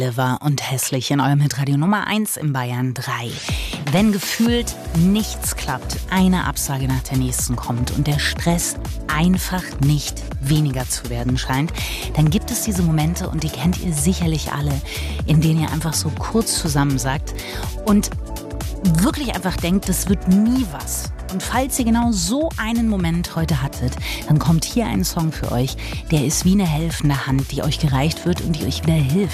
Oliver und Hässlich in eurem Hitradio Nummer 1 in Bayern 3. Wenn gefühlt nichts klappt, eine Absage nach der nächsten kommt und der Stress einfach nicht weniger zu werden scheint, dann gibt es diese Momente, und die kennt ihr sicherlich alle, in denen ihr einfach so kurz zusammensackt und wirklich einfach denkt, das wird nie was. Und falls ihr genau so einen Moment heute hattet, dann kommt hier ein Song für euch, der ist wie eine helfende Hand, die euch gereicht wird und die euch wieder hilft,